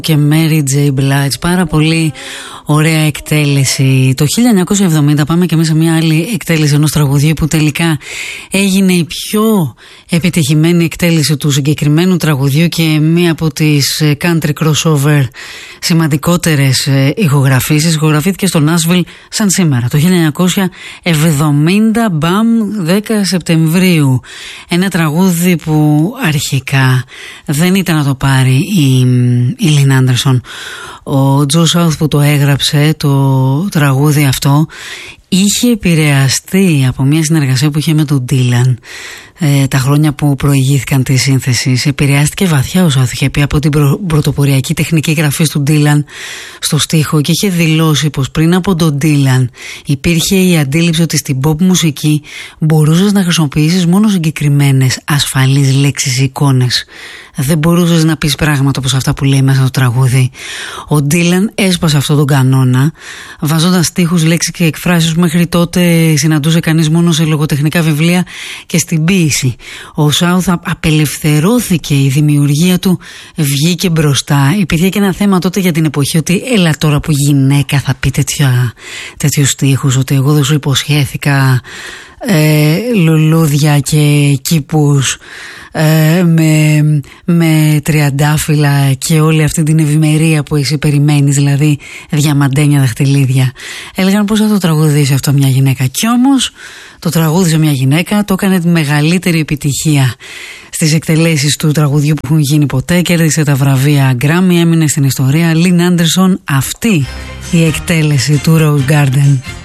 και Mary J. Blige, πάρα πολύ ωραία εκτέλεση. Το 1970 πάμε και εμείς σε μια άλλη εκτέλεση ενός τραγουδιού που τελικά έγινε η πιο επιτυχημένη εκτέλεση του συγκεκριμένου τραγουδιού και μία από τις country crossover σημαντικότερες ηχογραφήσεις. Ηχογραφήθηκε στο Nashville σαν σήμερα, το 1970, μπαμ, 10 Σεπτεμβρίου. Ένα τραγούδι που αρχικά δεν ήταν να το πάρει η Lynn Anderson. Ο Joe South που το έγραψε το τραγούδι αυτό είχε επηρεαστεί από μια συνεργασία που είχε με τον Dylan τα χρόνια που προηγήθηκαν τη σύνθεση. Επηρεάστηκε βαθιά ο South, είχε πει, από την πρωτοποριακή τεχνική γραφή του Dylan στο στίχο και είχε δηλώσει πως πριν από τον Dylan υπήρχε η αντίληψη ότι στην pop μουσική μπορούσες να χρησιμοποιήσεις μόνο συγκεκριμένες ασφαλείς λέξεις ή εικόνες. Δεν μπορούσες να πεις πράγματα όπως αυτά που λέει μέσα στο τραγούδι. Ο Dylan έσπασε αυτόν τον κανόνα, βάζοντας στίχους, λέξεις και εκφράσεις που μέχρι τότε συναντούσε κανείς μόνο σε λογοτεχνικά βιβλία και στην ποίηση. Ο South απελευθερώθηκε, η δημιουργία του βγήκε μπροστά. Υπήρχε και ένα θέμα τότε για την εποχή ότι έλα τώρα που γυναίκα θα πει τέτοιους στίχους, ότι εγώ δεν σου υποσχέθηκα λουλούδια και κήπους με τριαντάφυλλα και όλη αυτή την ευημερία που εσύ περιμένεις, δηλαδή διαμαντένια δαχτυλίδια. Έλεγαν πώς θα το τραγουδήσει αυτό μια γυναίκα, κι όμως το τραγούδισε μια γυναίκα, το έκανε τη μεγαλύτερη επιτυχία στις εκτελέσεις του τραγουδιού που έχουν γίνει ποτέ, κέρδισε τα βραβεία Grammy, έμεινε στην ιστορία. Lynn Anderson, αυτή η εκτέλεση του Rose Garden.